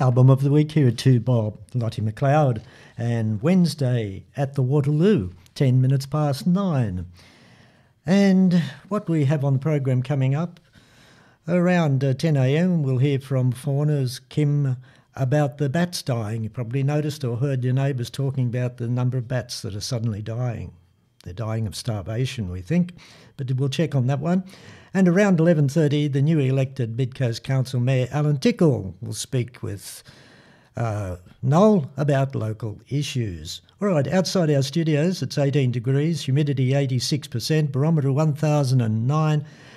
Album of the week here at 2 Bob, Lottie McLeod, and Wednesday at the Waterloo, 10 minutes past 9. And what we have on the program coming up, around 10 a.m, we'll hear from Fauna's Kim about the bats dying. You probably noticed or heard your neighbours talking about the number of bats that are suddenly dying. They're dying of starvation, we think, but we'll check on that one. And around 11:30, the newly elected Midcoast Council Mayor Alan Tickle will speak with Noel about local issues. All right, outside our studios, it's 18 degrees, humidity 86%, barometer 1009,